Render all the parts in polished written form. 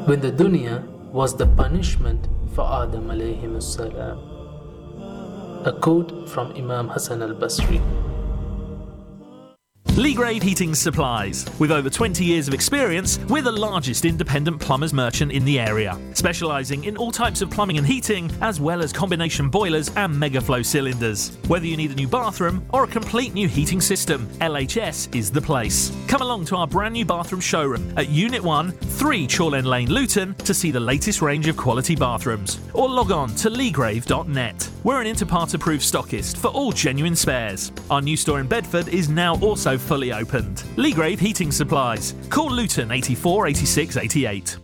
when the dunya was the punishment for Adam alayhim as-salam. A quote from Imam Hassan al-Basri. Legrave Heating Supplies. With over 20 years of experience, we're the largest independent plumbers merchant in the area, specialising in all types of plumbing and heating, as well as combination boilers and megaflow cylinders. Whether you need a new bathroom or a complete new heating system, LHS is the place. Come along to our brand new bathroom showroom at Unit 1, 3 Chorlend Lane, Luton, to see the latest range of quality bathrooms. Or log on to legrave.net. We're an Interpart approved stockist for all genuine spares. Our new store in Bedford is now also fully opened. Legrave Heating Supplies. Call Luton 84 86 88.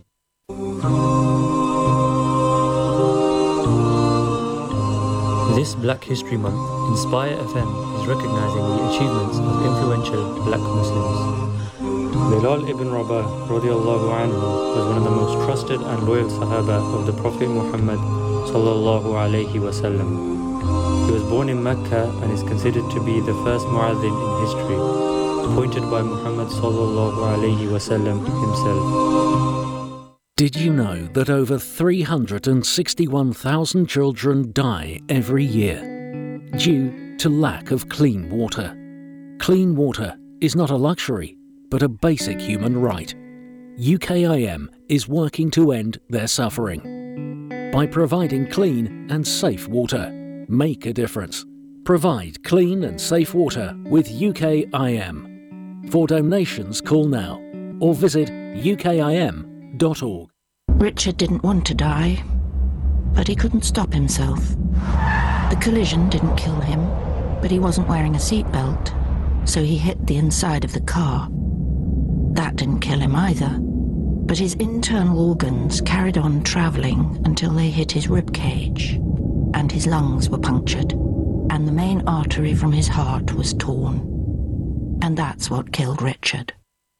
This Black History Month, Inspire FM is recognizing the achievements of influential black Muslims. Bilal ibn Rabah radiallahu anhu was one of the most trusted and loyal Sahaba of the Prophet Muhammad sallallahu alayhi wasallam. He was born in Mecca and is considered to be the first mu'adhin in history, appointed by Muhammad sallallahu alayhi wasallam himself. Did you know that over 361,000 children die every year due to lack of clean water? Clean water is not a luxury, but a basic human right. UKIM is working to end their suffering. By providing clean and safe water, make a difference. Provide clean and safe water with UKIM. For donations, call now or visit ukim.org. Richard didn't want to die, but he couldn't stop himself. The collision didn't kill him, but he wasn't wearing a seatbelt, so he hit the inside of the car. That didn't kill him either, but his internal organs carried on travelling until they hit his rib cage, and his lungs were punctured, and the main artery from his heart was torn. And that's what killed Richard.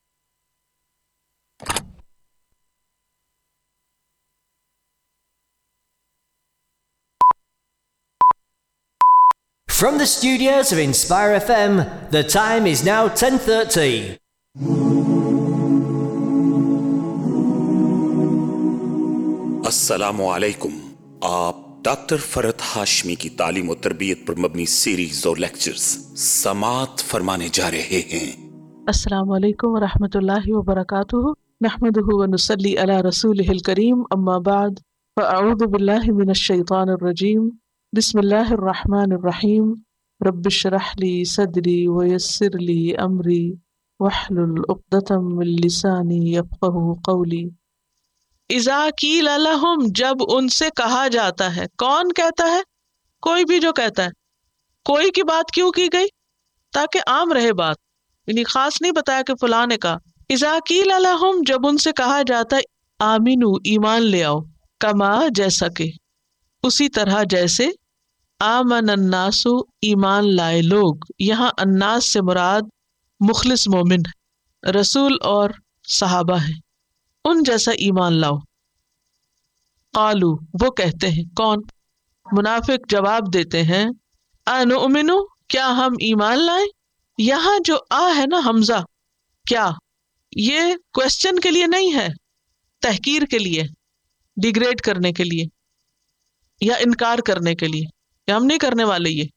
From the studios of Inspire FM, the time is now 10:30. السلام علیکم. آپ doctor فرحت ہاشمی کی تعلیم و تربیت پر مبنی series اور lectures سماعت فرمانے جا رہے ہیں. السلام علیکم ورحمۃ اللہ وبرکاتہ. نحمدہ ونصلی علی رسولہ الکریم. اما بعد فاعوذ باللہ من الشیطان الرجیم. بسم اللہ الرحمن الرحیم. رب اشرح لی صدری ویسر لی امری واحلل عقدۃ من لسانی یفقہوا قولی. اذا قیل لہم، جب ان سے کہا جاتا ہے. کون کہتا ہے؟ کوئی بھی جو کہتا ہے. کوئی کی بات کیوں کی گئی؟ تاکہ عام رہے بات، یعنی خاص نہیں بتایا کہ فلاں نے کہا. اذا قیل لہم، جب ان سے کہا جاتا ہے آمنو، ایمان لے آؤ. کما، جیسا کہ، اسی طرح جیسے. آمن الناس، ایمان لائے لوگ. یہاں الناس سے مراد مخلص مومن ہے، رسول اور صحابہ ہیں. ان جیسا ایمان لاؤ. قالو، وہ کہتے ہیں. کون؟ منافق جواب دیتے ہیں. انؤمنو، کیا ہم ایمان لائیں؟ یہاں جو آ ہے نا حمزہ، کیا یہ کوشچن کے لیے نہیں ہے، تحقیر کے لیے، ڈیگریڈ کرنے کے لیے یا انکار کرنے کے لیے، کہ ہم نہیں کرنے والے. یہ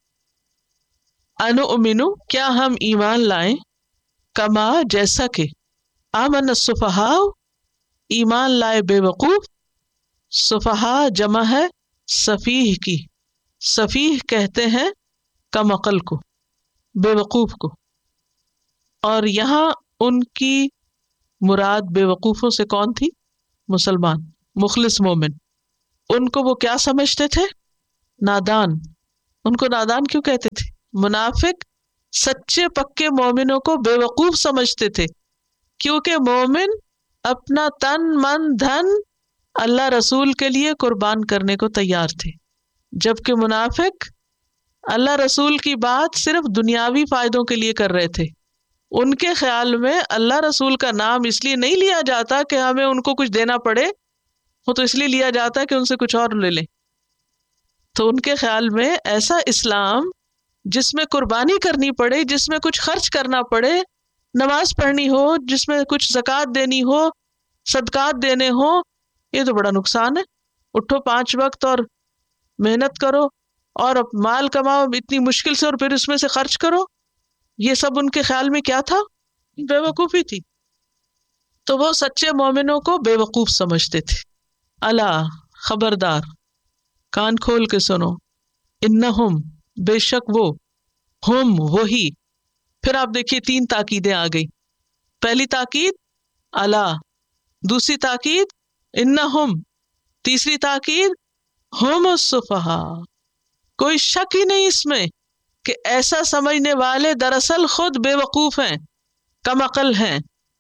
انؤمنو، کیا ہم ایمان لائیں؟ کما، جیسا کہ. آمن السفہاء، ایمان لائے بے وقوف. سفہاء جمع ہے سفیہ کی. سفیہ کہتے ہیں کم عقل کو، بے وقوف کو. اور یہاں ان کی مراد بے وقوفوں سے کون تھی؟ مسلمان، مخلص مومن. ان کو وہ کیا سمجھتے تھے؟ نادان. ان کو نادان کیوں کہتے تھے؟ منافق سچے پکے مومنوں کو بے وقوف سمجھتے تھے، کیونکہ مومن اپنا تن من دھن اللہ رسول کے لیے قربان کرنے کو تیار تھے، جبکہ منافق اللہ رسول کی بات صرف دنیاوی فائدوں کے لیے کر رہے تھے. ان کے خیال میں اللہ رسول کا نام اس لیے نہیں لیا جاتا کہ ہمیں ان کو کچھ دینا پڑے، وہ تو اس لیے لیا جاتا ہے کہ ان سے کچھ اور لے لیں. تو ان کے خیال میں ایسا اسلام جس میں قربانی کرنی پڑے، جس میں کچھ خرچ کرنا پڑے، نماز پڑھنی ہو، جس میں کچھ زکوٰۃ دینی ہو، صدقات دینے ہو، یہ تو بڑا نقصان ہے. اٹھو 5 وقت اور محنت کرو اور اب مال کماؤ اتنی مشکل سے اور پھر اس میں سے خرچ کرو. یہ سب ان کے خیال میں کیا تھا؟ بے وقوفی تھی. تو وہ سچے مومنوں کو بے وقوف سمجھتے تھے. الا، خبردار، کان کھول کے سنو، انہم، بے شک وہ، ہم، وہی. پھر آپ دیکھیے 3 تاکیدیں آ گئی. پہلی تاکید الا، دوسری تاکید انہم، تیسری تاکید ہم السفہاء. کوئی شک ہی نہیں اس میں کہ ایسا سمجھنے والے دراصل خود بے وقوف ہیں، کم عقل ہیں.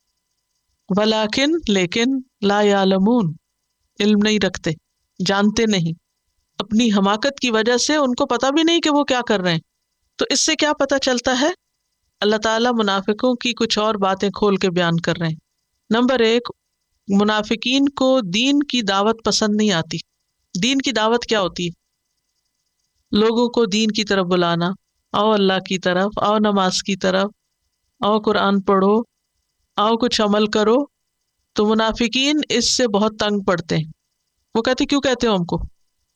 ولیکن، لیکن، لا یعلمون، علم نہیں رکھتے، جانتے نہیں. اپنی حماقت کی وجہ سے ان کو پتہ بھی نہیں کہ وہ کیا کر رہے ہیں. تو اس سے کیا پتہ چلتا ہے؟ اللہ تعالیٰ منافقوں کی کچھ اور باتیں کھول کے بیان کر رہے ہیں. نمبر 1، منافقین کو دین کی دعوت پسند نہیں آتی. دین کی دعوت کیا ہوتی ہے؟ لوگوں کو دین کی طرف بلانا، آؤ اللہ کی طرف، آؤ نماز کی طرف، آؤ قرآن پڑھو، آؤ کچھ عمل کرو. تو منافقین اس سے بہت تنگ پڑتے ہیں. وہ کہتے کیوں کہتے ہو ہم کو؟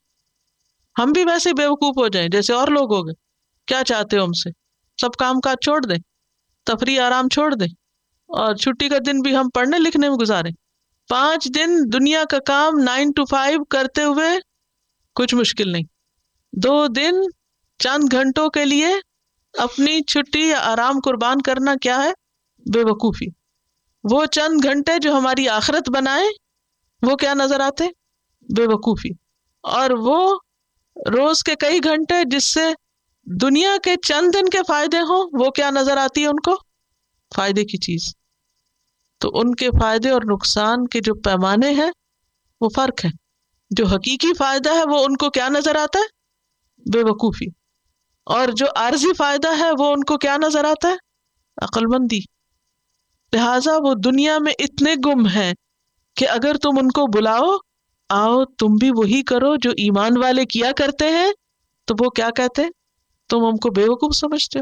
ہم بھی ویسے بے وقوف ہو جائیں جیسے اور لوگ ہو گئے. کیا چاہتے ہو ہم سے؟ سب کام کاج چھوڑ دیں، تفریح آرام چھوڑ دیں، اور چھٹی کا دن بھی ہم پڑھنے لکھنے میں گزاریں. 5 دن دنیا کا کام 9 to 5 کرتے ہوئے کچھ مشکل نہیں. 2 دن چند گھنٹوں کے لیے اپنی چھٹی یا آرام قربان کرنا کیا ہے؟ بے وقوفی. وہ چند گھنٹے جو ہماری آخرت بنائے وہ کیا نظر آتے؟ بے وقوفی. اور وہ روز کے کئی گھنٹے جس سے دنیا کے چند دن کے فائدے ہوں وہ کیا نظر آتی ہے ان کو؟ فائدے کی چیز. تو ان کے فائدے اور نقصان کے جو پیمانے ہیں وہ فرق ہے. جو حقیقی فائدہ ہے وہ ان کو کیا نظر آتا ہے؟ بے وقوفی. اور جو عارضی فائدہ ہے وہ ان کو کیا نظر آتا ہے؟ عقل مندی. لہٰذا وہ دنیا میں اتنے گم ہیں کہ اگر تم ان کو بلاؤ آؤ تم بھی وہی کرو جو ایمان والے کیا کرتے ہیں، تو وہ کیا کہتے ہیں؟ تم ہم کو بے وقوف سمجھتے ہو.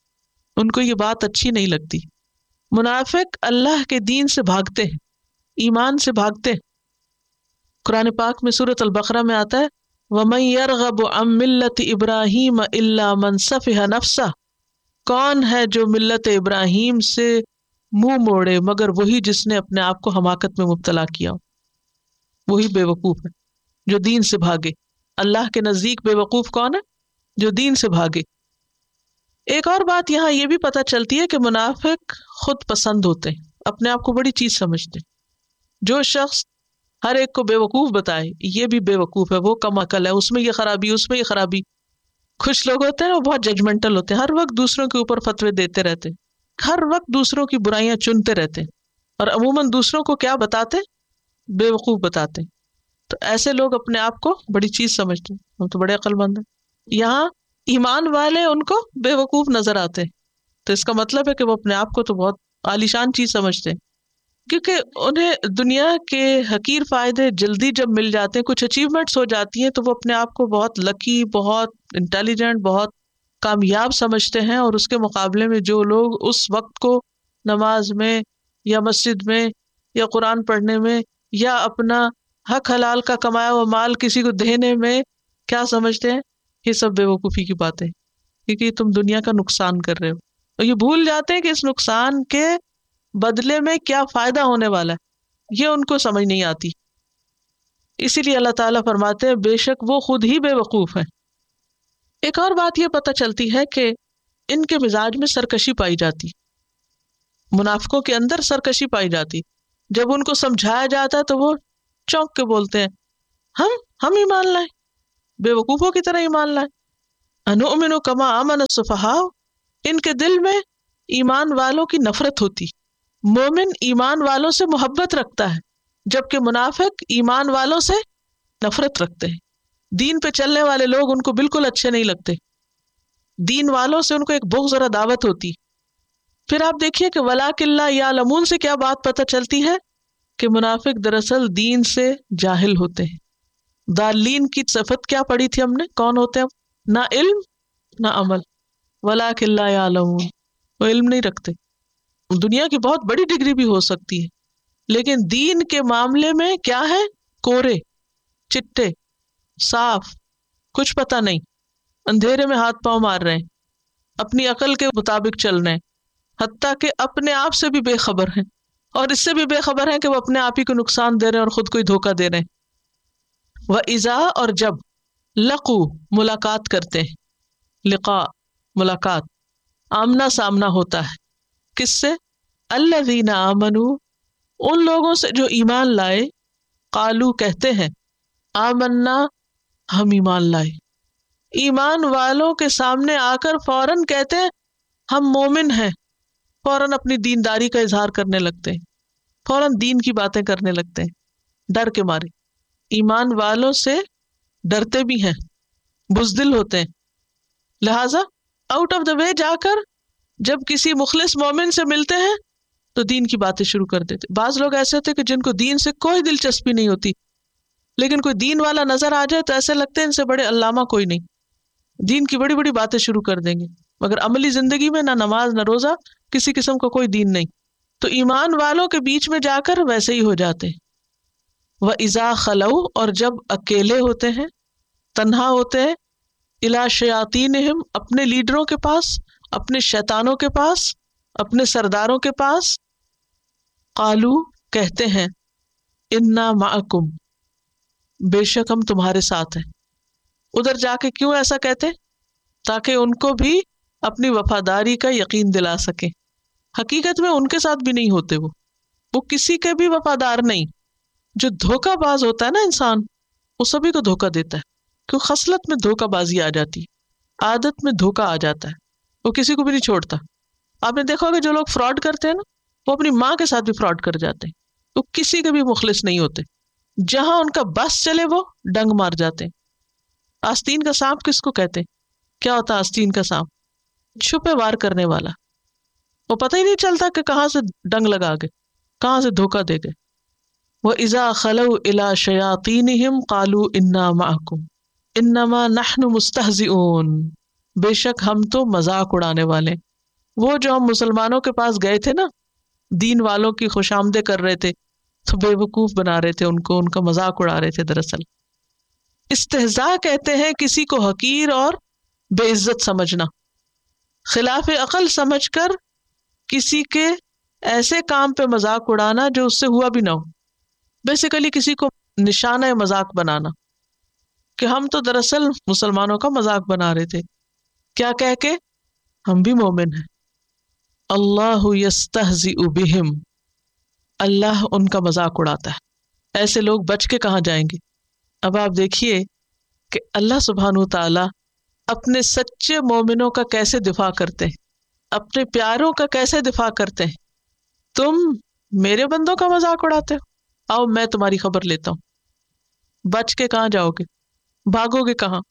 ان کو یہ بات اچھی نہیں لگتی. منافق اللہ کے دین سے بھاگتے ہیں، ایمان سے بھاگتے ہیں. قرآن پاک میں سورۃ البقرہ میں آتا ہے وَمَن يَرْغَبُ عَن مِّلَّةِ إِبْرَاهِيمَ إِلَّا مَن سَفِهَ نَفْسَهُ. کون ہے جو ملت ابراہیم سے منہ موڑے مگر وہی جس نے اپنے آپ کو حماقت میں مبتلا کیا. وہی بے وقوف ہے جو دین سے بھاگے. اللہ کے نزدیک بے وقوف کون ہے؟ جو دین سے بھاگے. ایک اور بات یہاں یہ بھی پتہ چلتی ہے کہ منافق خود پسند ہوتے ہیں، اپنے آپ کو بڑی چیز سمجھتے ہیں. جو شخص ہر ایک کو بے وقوف بتائے یہ بھی بے وقوف ہے، وہ کم عقل ہے، اس میں یہ خرابی، اس میں یہ خرابی. کچھ لوگ ہوتے ہیں وہ بہت ججمنٹل ہوتے ہیں، ہر وقت دوسروں کے اوپر فتوے دیتے رہتے ہیں، ہر وقت دوسروں کی برائیاں چنتے رہتے ہیں، اور عموماً دوسروں کو کیا بتاتے؟ بے وقوف بتاتے ہیں. تو ایسے لوگ اپنے آپ کو بڑی چیز سمجھتے ہیں، ہم تو بڑے عقل مند ہیں. یہاں ایمان والے ان کو بے وقوف نظر آتے ہیں. تو اس کا مطلب ہے کہ وہ اپنے آپ کو تو بہت عالیشان چیز سمجھتے ہیں، کیونکہ انہیں دنیا کے حقیر فائدے جلدی جب مل جاتے ہیں، کچھ اچیومنٹس ہو جاتی ہیں، تو وہ اپنے آپ کو بہت لکی، بہت انٹیلیجنٹ، بہت کامیاب سمجھتے ہیں. اور اس کے مقابلے میں جو لوگ اس وقت کو نماز میں یا مسجد میں یا قرآن پڑھنے میں یا اپنا حق حلال کا کمایا ہوا مال کسی کو دینے میں کیا سمجھتے ہیں؟ یہ سب بے وقوفی کی باتیں، کیونکہ تم دنیا کا نقصان کر رہے ہو. اور یہ بھول جاتے ہیں کہ اس نقصان کے بدلے میں کیا فائدہ ہونے والا ہے، یہ ان کو سمجھ نہیں آتی. اسی لیے اللہ تعالیٰ فرماتے ہیں بے شک وہ خود ہی بے وقوف ہیں. ایک اور بات یہ پتہ چلتی ہے کہ ان کے مزاج میں سرکشی پائی جاتی. منافقوں کے اندر سرکشی پائی جاتی. جب ان کو سمجھایا جاتا ہے تو وہ چونک کے بولتے ہیں ہم ایمان لائیں، بے وقوفوں کی طرح ایمان لائیں. انؤمن کما آمن السفہاء. ان کے دل میں ایمان والوں کی نفرت ہوتی. مومن ایمان والوں سے محبت رکھتا ہے، جبکہ منافق ایمان والوں سے نفرت رکھتے ہیں. دین پہ چلنے والے لوگ ان کو بالکل اچھے نہیں لگتے، دین والوں سے ان کو ایک بغض اور عداوت ہوتی. پھر آپ دیکھیے کہ وَلَٰكِن لَا يَعْلَمُونَ سے کیا بات پتہ چلتی ہے کہ منافق دراصل دین سے جاہل ہوتے ہیں. ضالین کی صفت کیا پڑھی تھی ہم نے؟ کون ہوتے ہیں؟ نہ علم نہ عمل. وَلَٰكِن لَا يَعْلَمُونَ، وہ علم نہیں رکھتے. دنیا کی بہت بڑی ڈگری بھی ہو سکتی ہے لیکن دین کے معاملے میں کیا ہے؟ کورے چٹے صاف، کچھ پتہ نہیں، اندھیرے میں ہاتھ پاؤں مار رہے ہیں، اپنی عقل کے مطابق چل رہے ہیں، حتیٰ کہ اپنے آپ سے بھی بے خبر ہیں، اور اس سے بھی بے خبر ہیں کہ وہ اپنے آپ ہی کو نقصان دے رہے ہیں اور خود کو ہی دھوکہ دے رہے ہیں۔ وَإِذَا، اور جب، لقو ملاقات کرتے ہیں، لقاء ملاقات، آمنا سامنا ہوتا ہے، کس سے؟ الذین آمنوا، ان لوگوں سے جو ایمان لائے، قالو کہتے ہیں، آمنا ہم ایمان لائے۔ ایمان والوں کے سامنے آ کر فوراً کہتے ہیں ہم مومن ہیں، فوراً اپنی دینداری کا اظہار کرنے لگتے ہیں، فوراً دین کی باتیں کرنے لگتے ہیں، ڈر کے مارے۔ ایمان والوں سے ڈرتے بھی ہیں، بزدل ہوتے ہیں، لہٰذا آؤٹ آف دا وے جا کر جب کسی مخلص مومن سے ملتے ہیں تو دین کی باتیں شروع کر دیتے۔ بعض لوگ ایسے ہوتے کہ جن کو دین سے کوئی دلچسپی نہیں ہوتی، لیکن کوئی دین والا نظر آ جائے تو ایسے لگتے ہیں ان سے بڑے علامہ کوئی نہیں، دین کی بڑی بڑی باتیں شروع کر دیں گے، مگر عملی زندگی میں نہ نماز نہ روزہ، کسی قسم کا کوئی دین نہیں۔ تو ایمان والوں کے بیچ میں جا کر ویسے ہی ہو جاتے ہیں۔ وَإِذَا خَلَوْا، اور جب اکیلے ہوتے ہیں، تنہا ہوتے ہیں، اِلَىٰ شَيَاطِینِهِمْ، اپنے لیڈروں کے پاس، اپنے شیطانوں کے پاس، اپنے سرداروں کے پاس، قالوا کہتے ہیں، اِنَّا مَعَكُمْ، بے شک ہم تمہارے ساتھ ہیں۔ ادھر جا کے کیوں ایسا کہتے؟ تاکہ ان کو بھی اپنی وفاداری کا یقین دلا سکیں۔ حقیقت میں ان کے ساتھ بھی نہیں ہوتے، وہ کسی کے بھی وفادار نہیں۔ جو دھوکہ باز ہوتا ہے نا انسان، وہ سبھی کو دھوکہ دیتا ہے، کیوں خصلت میں دھوکہ بازی آ جاتی ہے، عادت میں دھوکہ آ جاتا ہے، وہ کسی کو بھی نہیں چھوڑتا۔ آپ نے دیکھا ہوگا جو لوگ فراڈ کرتے ہیں نا، وہ اپنی ماں کے ساتھ بھی فراڈ کر جاتے ہیں، وہ کسی کے بھی مخلص نہیں ہوتے، جہاں ان کا بس چلے وہ ڈنگ مار جاتے ہیں۔ آستین کا سانپ کس کو کہتے ہیں؟ کیا ہوتا ہے آستین کا سانپ؟ چھپے وار کرنے والا، وہ پتہ ہی نہیں چلتا کہ کہاں سے ڈنگ لگا گئے، کہاں سے دھوکہ دے گئے۔ وَإِذَا خَلَوْا إِلَىٰ شَيَاطِینِهِمْ قَالُوا إِنَّا مَعَكُمْ إِنَّمَا نَحْنُ مُسْتَهْزِئُونَ، بے شک ہم تو مذاق اڑانے والے۔ وہ جو ہم مسلمانوں کے پاس گئے تھے نا، دین والوں کی خوش آمدیں کر رہے تھے، تو بے وقوف بنا رہے تھے ان کو، ان کا مذاق اڑا رہے تھے۔ دراصل استہزاء کہتے ہیں کسی کو حقیر اور بے عزت سمجھنا، خلاف عقل سمجھ کر کسی کے ایسے کام پہ مذاق اڑانا جو اس سے ہوا بھی نہ ہو، بیسیکلی کسی کو نشانہ مذاق بنانا، کہ ہم تو دراصل مسلمانوں کا مذاق بنا رہے تھے، کیا کہہ کے؟ ہم بھی مومن ہیں۔ اللہ یستہزئ بہم، اللہ ان کا مذاق اڑاتا ہے۔ ایسے لوگ بچ کے کہاں جائیں گے؟ اب آپ دیکھیے کہ اللہ سبحانہ وتعالی اپنے سچے مومنوں کا کیسے دفاع کرتے ہیں، اپنے پیاروں کا کیسے دفاع کرتے ہیں۔ تم میرے بندوں کا مذاق اڑاتے ہو، آؤ میں تمہاری خبر لیتا ہوں۔ بچ کے کہاں جاؤ گے؟ بھاگو گے کہاں؟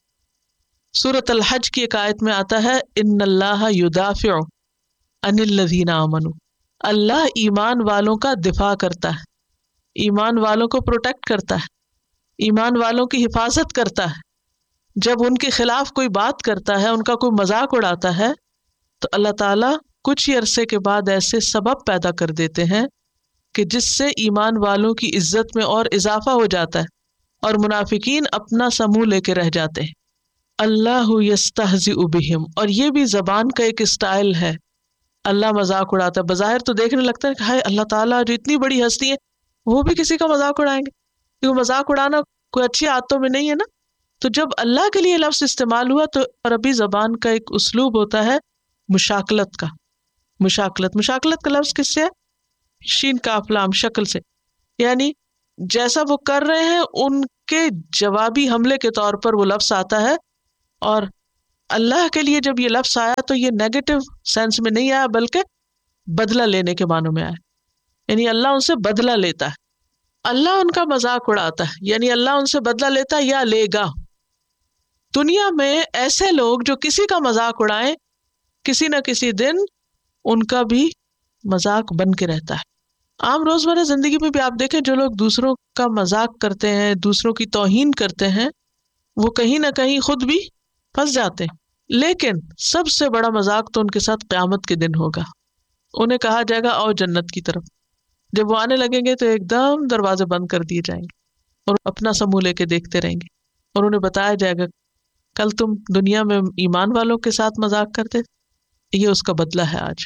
سورۃ الحج کی ایک آیت میں آتا ہے، ان اللہ یدافع عن الذین آمنوا، اللہ ایمان والوں کا دفاع کرتا ہے، ایمان والوں کو پروٹیکٹ کرتا ہے، ایمان والوں کی حفاظت کرتا ہے۔ جب ان کے خلاف کوئی بات کرتا ہے، ان کا کوئی مذاق اڑاتا ہے، تو اللہ تعالیٰ کچھ ہی عرصے کے بعد ایسے سبب پیدا کر دیتے ہیں کہ جس سے ایمان والوں کی عزت میں اور اضافہ ہو جاتا ہے، اور منافقین اپنا سا منہ لے کے رہ جاتے ہیں۔ اللہ یستہزئ بہم، اور یہ بھی زبان کا ایک اسٹائل ہے، اللہ مذاق اڑاتا ہے۔ بظاہر تو دیکھنے لگتا ہے کہ ہائے اللہ تعالیٰ جو اتنی بڑی ہستی ہے وہ بھی کسی کا مذاق اڑائیں گے، کیونکہ مذاق اڑانا کوئی اچھی عادتوں میں نہیں ہے نا۔ تو جب اللہ کے لیے لفظ استعمال ہوا تو عربی زبان کا ایک اسلوب ہوتا ہے مشاکلت کا۔ مشاکلت کا لفظ کس سے ہے؟ شین کاف لام، شکل سے، یعنی جیسا وہ کر رہے ہیں ان کے جوابی حملے کے طور پر وہ لفظ آتا ہے۔ اور اللہ کے لیے جب یہ لفظ آیا تو یہ نیگیٹو سینس میں نہیں آیا، بلکہ بدلہ لینے کے معنوں میں آیا، یعنی اللہ ان سے بدلہ لیتا ہے، اللہ ان کا مذاق اڑاتا ہے، یعنی اللہ ان سے بدلہ لیتا ہے یا لے گا۔ دنیا میں ایسے لوگ جو کسی کا مذاق اڑائیں، کسی نہ کسی دن ان کا بھی مذاق بن کے رہتا ہے۔ عام روزمرہ زندگی میں بھی آپ دیکھیں، جو لوگ دوسروں کا مذاق کرتے ہیں، دوسروں کی توہین کرتے ہیں، وہ کہیں نہ کہیں خود بھی پھنس جاتے ہیں۔ لیکن سب سے بڑا مذاق تو ان کے ساتھ قیامت کے دن ہوگا۔ انہیں کہا جائے گا آؤ جنت کی طرف، جب وہ آنے لگیں گے تو ایک دم دروازے بند کر دیے جائیں گے، اور اپنا سا منہ لے کے دیکھتے رہیں گے، اور انہیں بتایا جائے گا کل تم دنیا میں ایمان والوں کے ساتھ مذاق کرتے، یہ اس کا بدلہ ہے آج۔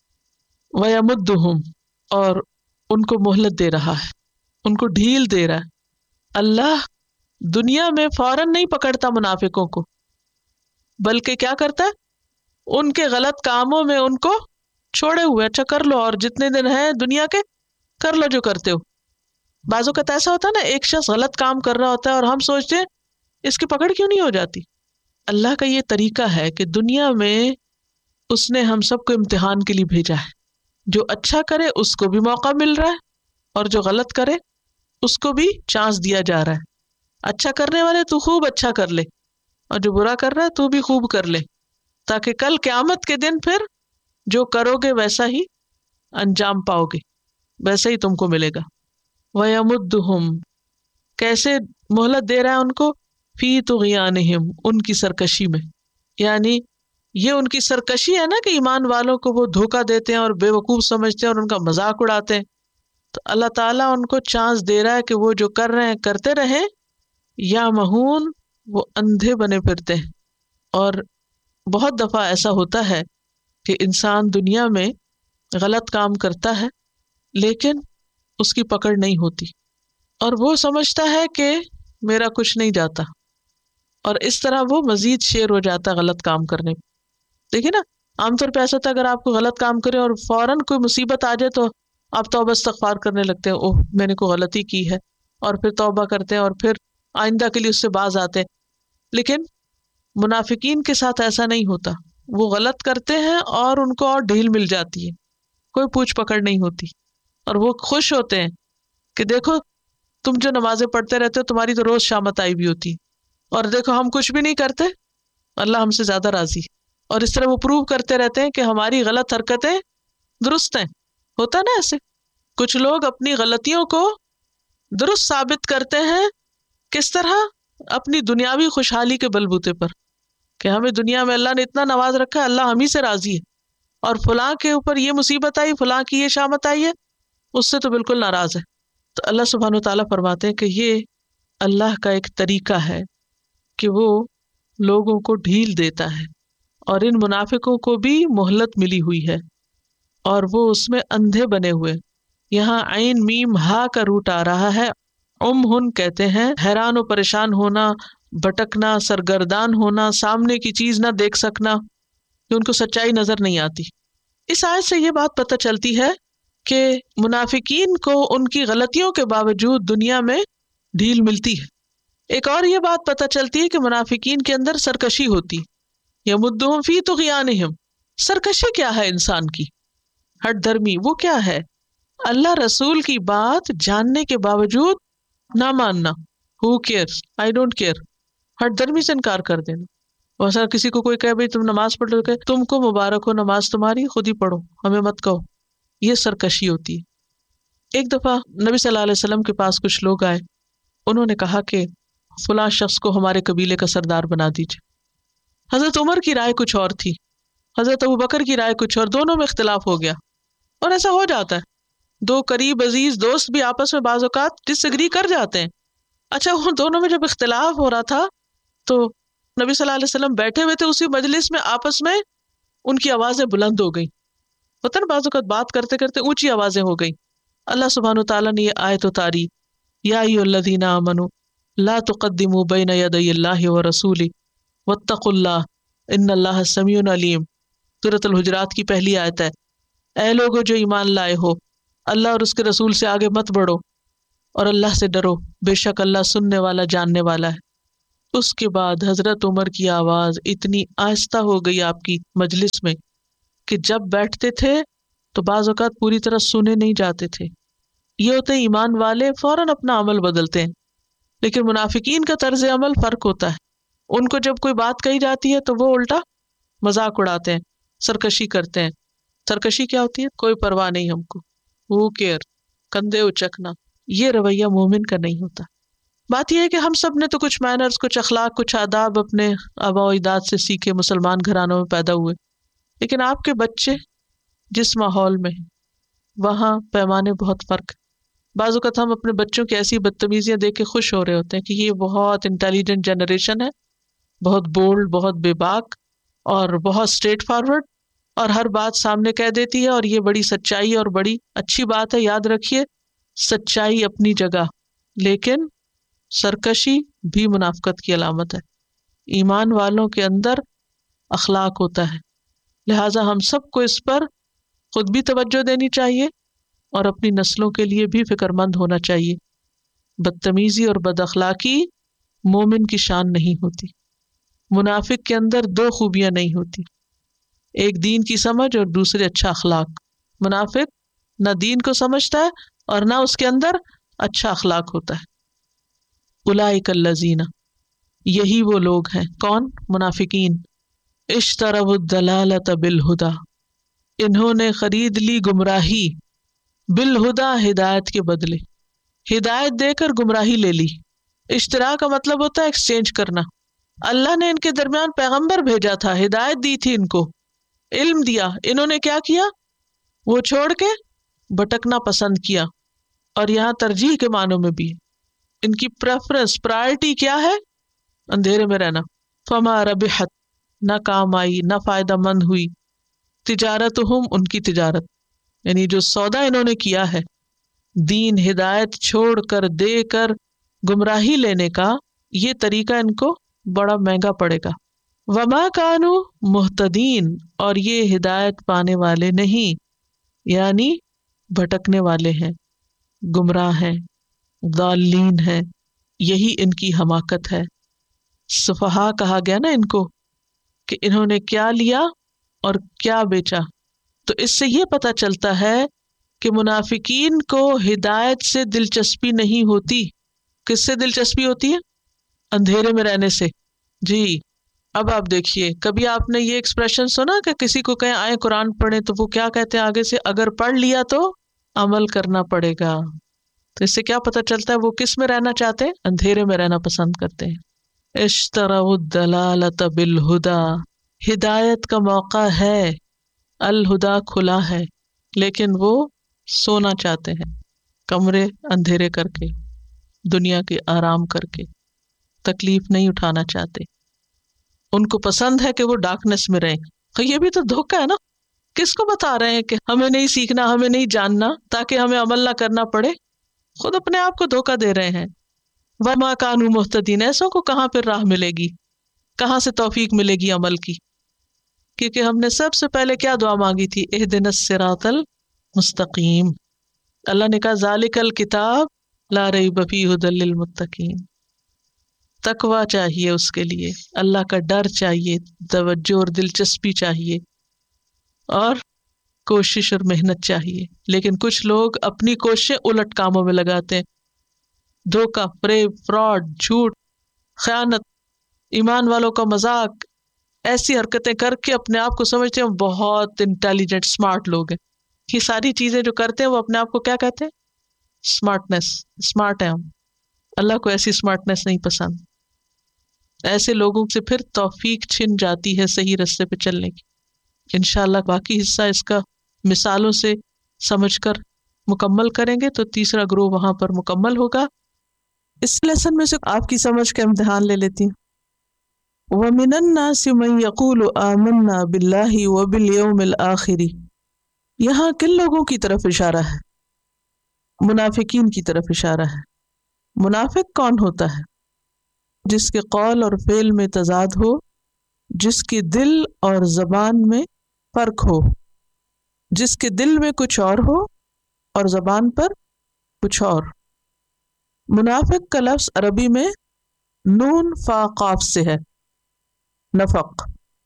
وَيَمُدُّهُمْ، اور ان کو مہلت دے رہا ہے، ان کو ڈھیل دے رہا ہے۔ اللہ دنیا میں فوراً نہیں پکڑتا منافقوں کو، بلکہ کیا کرتا ہے، ان کے غلط کاموں میں ان کو چھوڑے ہوئے، اچھا کر لو، اور جتنے دن ہیں دنیا کے کر لو جو کرتے ہو۔ بعض اوقات ایسا ہوتا ہے نا، ایک شخص غلط کام کر رہا ہوتا ہے اور ہم سوچتے ہیں اس کی پکڑ کیوں نہیں ہو جاتی۔ اللہ کا یہ طریقہ ہے کہ دنیا میں اس نے ہم سب کو امتحان کے لیے بھیجا ہے، جو اچھا کرے اس کو بھی موقع مل رہا ہے، اور جو غلط کرے اس کو بھی چانس دیا جا رہا ہے۔ اچھا کرنے والے تو خوب اچھا کر لے، اور جو برا کر رہا ہے تو بھی خوب کر لے، تاکہ کل قیامت کے دن پھر جو کرو گے ویسا ہی انجام پاؤ گے، ویسا ہی تم کو ملے گا۔ وَيَمُدُّهُمْ، کیسے مہلت دے رہا ہے ان کو، فی طغیانہم، ان کی سرکشی میں، یعنی یہ ان کی سرکشی ہے نا کہ ایمان والوں کو وہ دھوکہ دیتے ہیں اور بے وقوف سمجھتے ہیں اور ان کا مذاق اڑاتے ہیں، تو اللہ تعالیٰ ان کو چانس دے رہا ہے کہ وہ جو کر رہے ہیں کرتے رہیں، یا مہون، وہ اندھے بنے پھرتے ہیں۔ اور بہت دفعہ ایسا ہوتا ہے کہ انسان دنیا میں غلط کام کرتا ہے لیکن اس کی پکڑ نہیں ہوتی، اور وہ سمجھتا ہے کہ میرا کچھ نہیں جاتا، اور اس طرح وہ مزید شیر ہو جاتا ہے غلط کام کرنے میں۔ دیکھیں نا، عام طور پہ ایسا ہوتا ہے اگر آپ کو غلط کام کرے اور فوراً کوئی مصیبت آ جائے تو آپ توبہ استغفار کرنے لگتے ہیں، اوہ میں نے کوئی غلطی کی ہے، اور پھر توبہ کرتے ہیں اور پھر آئندہ کے لیے اس سے باز آتے ہیں۔ لیکن منافقین کے ساتھ ایسا نہیں ہوتا، وہ غلط کرتے ہیں اور ان کو اور ڈھیل مل جاتی ہے، کوئی پوچھ پکڑ نہیں ہوتی، اور وہ خوش ہوتے ہیں کہ دیکھو تم جو نمازیں پڑھتے رہتے ہو تمہاری تو روز شامت آئی بھی ہوتی، اور دیکھو ہم کچھ بھی نہیں کرتے، اللہ ہم سے زیادہ راضی، اور اس طرح وہ پروو کرتے رہتے ہیں کہ ہماری غلط حرکتیں درست ہیں۔ ہوتا نا ایسے، کچھ لوگ اپنی غلطیوں کو درست ثابت کرتے ہیں، کس طرح؟ اپنی دنیاوی خوشحالی کے بلبوتے پر، کہ ہمیں دنیا میں اللہ نے اتنا نواز رکھا ہے، اللہ ہم ہی سے راضی ہے، اور فلاں کے اوپر یہ مصیبت آئی، فلاں کی یہ شامت آئی ہے، اس سے تو بالکل ناراض ہے۔ تو اللہ سبحانہ وتعالیٰ فرماتے ہیں کہ یہ اللہ کا ایک طریقہ ہے کہ وہ لوگوں کو ڈھیل دیتا ہے، اور ان منافقوں کو بھی مہلت ملی ہوئی ہے، اور وہ اس میں اندھے بنے ہوئے۔ یہاں عین میم ہا کا روٹ آ رہا ہے، ہن کہتے ہیں حیران و پریشان ہونا، بھٹکنا، سرگردان ہونا، سامنے کی چیز نہ دیکھ سکنا، کہ ان کو سچائی نظر نہیں آتی۔ اس آیت سے یہ بات پتہ چلتی ہے کہ منافقین کو ان کی غلطیوں کے باوجود دنیا میں ڈھیل ملتی ہے۔ ایک اور یہ بات پتہ چلتی ہے کہ منافقین کے اندر سرکشی ہوتی، یمدہم فی طغیانہم۔ سرکشی کیا ہے انسان کی؟ ہٹ دھرمی وہ کیا ہے؟ اللہ رسول کی بات جاننے کے باوجود نہ ماننا، who cares, I don't care، ہٹ دھرمی سے انکار کر دینا۔ ویسا کسی کو کوئی کہے بھائی تم نماز پڑھ لو، کہ تم کو مبارک ہو، نماز تمہاری، خود ہی پڑھو، ہمیں مت کہو، یہ سرکشی ہوتی ہے۔ ایک دفعہ نبی صلی اللہ علیہ وسلم کے پاس کچھ لوگ آئے، انہوں نے کہا کہ فلاں شخص کو ہمارے قبیلے کا سردار بنا دیجیے۔ حضرت عمر کی رائے کچھ اور تھی، حضرت ابوبکر کی رائے کچھ اور، دونوں میں اختلاف ہو گیا، اور ایسا ہو جاتا ہے، دو قریب عزیز دوست بھی آپس میں بعض اوقات ڈس ایگری کر جاتے ہیں۔ اچھا ان دونوں میں جب اختلاف ہو رہا تھا تو نبی صلی اللہ علیہ وسلم بیٹھے ہوئے تھے اسی مجلس میں، آپس میں ان کی آوازیں بلند ہو گئیں، ہوتا نا بعض اوقات بات کرتے کرتے اونچی آوازیں ہو گئیں۔ اللہ سبحانہ وتعالیٰ نے یہ آیت اتاری، یا ایھا الذین آمنوا لا تقدموا بین یدی اللہ ورسولہ واتقوا اللہ ان اللہ سمیع علیم۔ سورۃ الحجرات کی پہلی آیت ہے، اے لوگو جو ایمان لائے ہو، اللہ اور اس کے رسول سے آگے مت بڑھو، اور اللہ سے ڈرو، بے شک اللہ سننے والا جاننے والا ہے۔ اس کے بعد حضرت عمر کی آواز اتنی آہستہ ہو گئی آپ کی مجلس میں کہ جب بیٹھتے تھے تو بعض اوقات پوری طرح سنے نہیں جاتے تھے۔ یہ ہوتے ایمان والے فوراً اپنا عمل بدلتے ہیں، لیکن منافقین کا طرز عمل فرق ہوتا ہے۔ ان کو جب کوئی بات کہی جاتی ہے تو وہ الٹا مذاق اڑاتے ہیں، سرکشی کرتے ہیں۔ سرکشی کیا ہوتی ہے؟ کوئی پرواہ نہیں ہم کو، who care، کندھے اچکنا، یہ رویہ مومن کا نہیں ہوتا۔ بات یہ ہے کہ ہم سب نے تو کچھ مینرز، کچھ اخلاق، کچھ آداب اپنے آباء و اجداد سے سیکھے، مسلمان گھرانوں میں پیدا ہوئے، لیکن آپ کے بچے جس ماحول میں ہیں وہاں پیمانے بہت فرق۔ بعض اوقات ہم اپنے بچوں کی ایسی بدتمیزیاں دیکھ کے خوش ہو رہے ہوتے ہیں کہ یہ بہت انٹیلیجنٹ جنریشن ہے، بہت بولڈ، بہت بے باک اور بہت اسٹریٹ فارورڈ، اور ہر بات سامنے کہہ دیتی ہے، اور یہ بڑی سچائی اور بڑی اچھی بات ہے۔ یاد رکھیے سچائی اپنی جگہ، لیکن سرکشی بھی منافقت کی علامت ہے۔ ایمان والوں کے اندر اخلاق ہوتا ہے، لہٰذا ہم سب کو اس پر خود بھی توجہ دینی چاہیے اور اپنی نسلوں کے لیے بھی فکر مند ہونا چاہیے۔ بدتمیزی اور بد اخلاقی مومن کی شان نہیں ہوتی۔ منافق کے اندر دو خوبیاں نہیں ہوتی، ایک دین کی سمجھ اور دوسرے اچھا اخلاق۔ منافق نہ دین کو سمجھتا ہے اور نہ اس کے اندر اچھا اخلاق ہوتا ہے۔ اولئک الذین، یہی وہ لوگ ہیں، کون؟ منافقین، اشتروا الضلالۃ بالہدی، انہوں نے خرید لی گمراہی، بالہدی، ہدایت کے بدلے، ہدایت دے کر گمراہی لے لی۔ اشترا کا مطلب ہوتا ہے ایکسچینج کرنا۔ اللہ نے ان کے درمیان پیغمبر بھیجا تھا، ہدایت دی تھی، ان کو علم دیا، انہوں نے کیا کیا؟ وہ چھوڑ کے بھٹکنا پسند کیا، اور یہاں ترجیح کے معنوں میں بھی ان کی پریفرنس، پرائرٹی کیا ہے؟ اندھیرے میں رہنا۔ فما ربحت، نہ کام آئی، نہ فائدہ مند ہوئی، تجارتہم، ان کی تجارت، یعنی جو سودا انہوں نے کیا ہے دین ہدایت چھوڑ کر دے کر گمراہی لینے کا، یہ طریقہ ان کو بڑا مہنگا پڑے گا۔ وما کانوا مہتدین، اور یہ ہدایت پانے والے نہیں، یعنی بھٹکنے والے ہیں، گمراہ ہیں، ضالین ہیں، یہی ان کی حماقت ہے۔ سفہا کہا گیا نا ان کو کہ انہوں نے کیا لیا اور کیا بیچا، تو اس سے یہ پتہ چلتا ہے کہ منافقین کو ہدایت سے دلچسپی نہیں ہوتی۔ کس سے دلچسپی ہوتی ہے؟ اندھیرے میں رہنے سے۔ جی اب آپ دیکھیے، کبھی آپ نے یہ ایکسپریشن سنا کہ کسی کو کہیں آئے قرآن پڑھیں تو وہ کیا کہتے ہیں آگے سے؟ اگر پڑھ لیا تو عمل کرنا پڑے گا۔ تو اس سے کیا پتہ چلتا ہے وہ کس میں رہنا چاہتے ہیں؟ اندھیرے میں رہنا پسند کرتے ہیں۔ اشتروا الضلالۃ بالہدی، ہدایت کا موقع ہے، الہدا کھلا ہے، لیکن وہ سونا چاہتے ہیں، کمرے اندھیرے کر کے، دنیا کے آرام کر کے، تکلیف نہیں اٹھانا چاہتے۔ ان کو پسند ہے کہ وہ ڈارکنیس میں رہیں۔ یہ بھی تو دھوکہ ہے نا، کس کو بتا رہے ہیں کہ ہمیں نہیں سیکھنا، ہمیں نہیں جاننا تاکہ ہمیں عمل نہ کرنا پڑے؟ خود اپنے آپ کو دھوکہ دے رہے ہیں۔ وما کانوا مہتدین، ایسوں کو کہاں پھر راہ ملے گی، کہاں سے توفیق ملے گی عمل کی؟ کیونکہ ہم نے سب سے پہلے کیا دعا مانگی تھی؟ اہدنا الصراط المستقیم۔ اللہ نے کہا ذالک الکتاب لا ریب فیہ ھدی للمتقین۔ تقوی چاہیے اس کے لیے، اللہ کا ڈر چاہیے، توجہ اور دلچسپی چاہیے، اور کوشش اور محنت چاہیے۔ لیکن کچھ لوگ اپنی کوششیں الٹ کاموں میں لگاتے ہیں، دھوکہ، فریب، فراڈ، جھوٹ، خیانت، ایمان والوں کا مذاق، ایسی حرکتیں کر کے اپنے آپ کو سمجھتے ہیں بہت انٹیلیجنٹ، اسمارٹ لوگ ہیں۔ یہ ساری چیزیں جو کرتے ہیں وہ اپنے آپ کو کیا کہتے ہیں؟ اسمارٹنیس، اسمارٹ ہیں ہم۔ اللہ کو ایسی اسمارٹنیس نہیں پسند۔ ایسے لوگوں سے پھر توفیق چھن جاتی ہے صحیح رستے پہ چلنے کی۔ انشاءاللہ باقی حصہ اس کا مثالوں سے سمجھ کر مکمل کریں گے تو تیسرا گروہ وہاں پر مکمل ہوگا۔ اس لیسن میں سے آپ کی سمجھ کا امتحان لے لیتی ہوں۔ وَمِنَ النَّاسِ مَن يَقُولُ آمَنَّا بِاللَّهِ وَبِالْيَوْمِ الْآخِرِ، یہاں کن لوگوں کی طرف اشارہ ہے؟ منافقین کی طرف اشارہ ہے۔ منافق کون ہوتا ہے؟ جس کے قول اور فعل میں تضاد ہو، جس کے دل اور زبان میں فرق ہو، جس کے دل میں کچھ اور ہو اور زبان پر کچھ اور۔ منافق کا لفظ عربی میں نون فا قاف سے ہے، نفق۔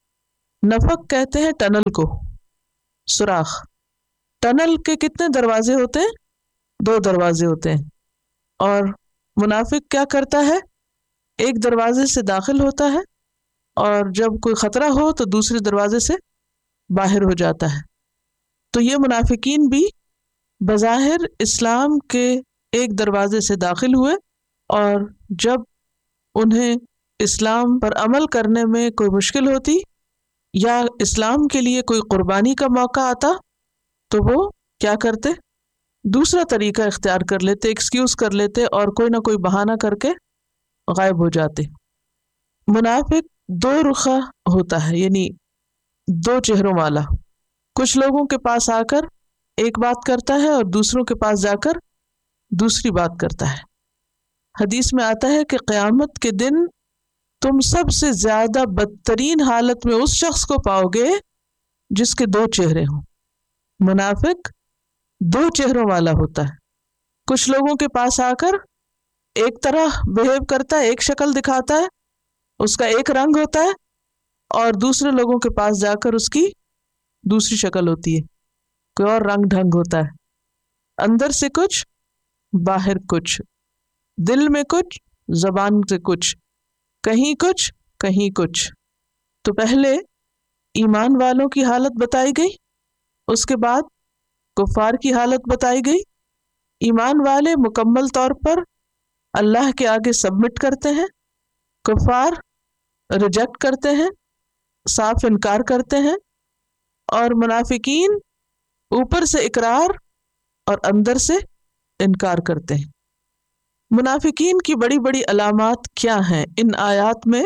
نفق کہتے ہیں ٹنل کو، سوراخ۔ ٹنل کے کتنے دروازے ہوتے ہیں؟ 2 دروازے ہوتے ہیں، اور منافق کیا کرتا ہے؟ ایک دروازے سے داخل ہوتا ہے، اور جب کوئی خطرہ ہو تو دوسرے دروازے سے باہر ہو جاتا ہے۔ تو یہ منافقین بھی بظاہر اسلام کے ایک دروازے سے داخل ہوئے، اور جب انہیں اسلام پر عمل کرنے میں کوئی مشکل ہوتی یا اسلام کے لیے کوئی قربانی کا موقع آتا تو وہ کیا کرتے؟ دوسرا طریقہ اختیار کر لیتے, ایکسکیوز کر لیتے اور کوئی نہ کوئی بہانہ کر کے غائب ہو جاتے. منافق دو رخہ ہوتا ہے, یعنی دو چہروں والا. کچھ لوگوں کے پاس آ کر ایک بات کرتا ہے اور دوسروں کے پاس جا کر دوسری بات کرتا ہے. حدیث میں آتا ہے کہ قیامت کے دن تم سب سے زیادہ بدترین حالت میں اس شخص کو پاؤ گے جس کے دو چہرے ہوں. منافق دو چہروں والا ہوتا ہے. کچھ لوگوں کے پاس آ کر ایک طرح بہیو کرتا ہے, ایک شکل دکھاتا ہے, اس کا ایک رنگ ہوتا ہے, اور دوسرے لوگوں کے پاس جا کر اس کی دوسری شکل ہوتی ہے, کوئی اور رنگ ڈھنگ ہوتا ہے. اندر سے کچھ, باہر کچھ, دل میں کچھ, زبان سے کچھ, کہیں کچھ کہیں کچھ. تو پہلے ایمان والوں کی حالت بتائی گئی, اس کے بعد کفار کی حالت بتائی گئی. ایمان والے مکمل طور پر اللہ کے آگے سبمٹ کرتے ہیں, کفار ریجیکٹ کرتے ہیں, صاف انکار کرتے ہیں, اور منافقین اوپر سے اقرار اور اندر سے انکار کرتے ہیں. منافقین کی بڑی بڑی علامات کیا ہیں ان آیات میں؟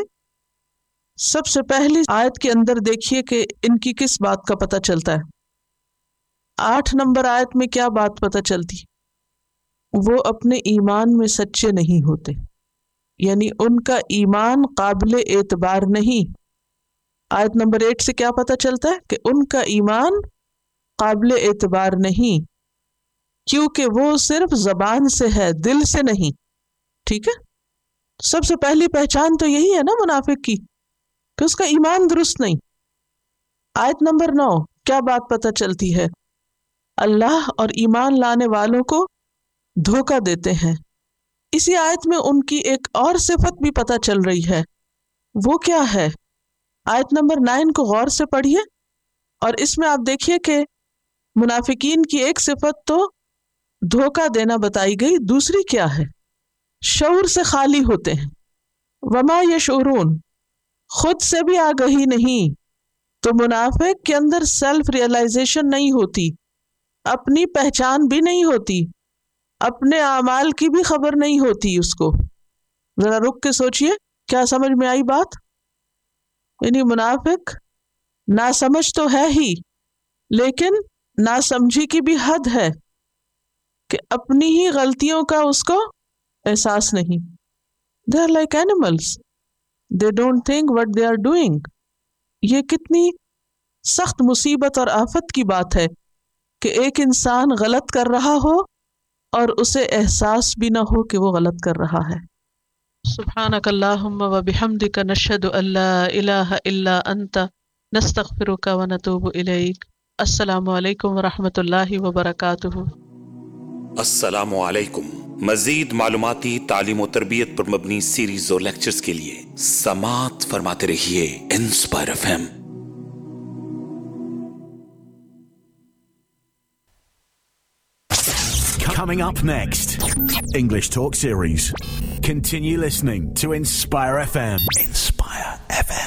سب سے پہلی آیت کے اندر دیکھیے کہ ان کی کس بات کا پتہ چلتا ہے. 8 نمبر آیت میں کیا بات پتہ چلتی؟ وہ اپنے ایمان میں سچے نہیں ہوتے, یعنی ان کا ایمان قابل اعتبار نہیں. آیت نمبر 8 سے کیا پتہ چلتا ہے کہ ان کا ایمان قابل اعتبار نہیں, کیونکہ وہ صرف زبان سے ہے, دل سے نہیں. ٹھیک ہے, سب سے پہلی پہچان تو یہی ہے نا منافق کی, کہ اس کا ایمان درست نہیں. آیت نمبر 9 کیا بات پتہ چلتی ہے؟ اللہ اور ایمان لانے والوں کو دھوکہ دیتے ہیں. اسی آیت میں ان کی ایک اور صفت بھی پتہ چل رہی ہے. وہ کیا ہے؟ آیت نمبر 9 کو غور سے پڑھیے, اور اس میں آپ دیکھیے کہ منافقین کی ایک صفت تو دھوکہ دینا بتائی گئی, دوسری کیا ہے؟ شعور سے خالی ہوتے ہیں. وما یشعرون, خود سے بھی آگہی نہیں. تو منافق کے اندر سیلف ریئلائزیشن نہیں ہوتی, اپنی پہچان بھی نہیں ہوتی, اپنے اعمال کی بھی خبر نہیں ہوتی اس کو. ذرا رک کے سوچئے, کیا سمجھ میں آئی بات؟ یعنی منافق ناسمجھ تو ہے ہی, لیکن ناسمجھی کی بھی حد ہے کہ اپنی ہی غلطیوں کا اس کو احساس نہیں. They are like animals. They don't think what they are doing. یہ کتنی سخت مصیبت اور آفت کی بات ہے کہ ایک انسان غلط کر رہا ہو اور اسے احساس بھی نہ ہو کہ وہ غلط کر رہا ہے. سبحانک اللہم و بحمدک نشہد ان لا الہ الا انت نستغفرک و نتوب الیک. السلام علیکم ورحمۃ اللہ وبرکاتہ. السلام علیکم. مزید معلوماتی تعلیم و تربیت پر مبنی سیریز اور لیکچرز کے لیے سماعت فرماتے رہیے inspire F M. Coming up next, English Talk Series. Continue listening to Inspire FM. Inspire FM.